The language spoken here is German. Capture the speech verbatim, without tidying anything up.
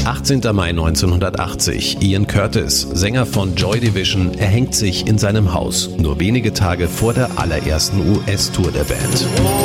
achtzehnter Mai neunzehnhundertachtzig. Ian Curtis, Sänger von Joy Division, erhängt sich in seinem Haus, nur wenige Tage vor der allerersten U S-Tour der Band.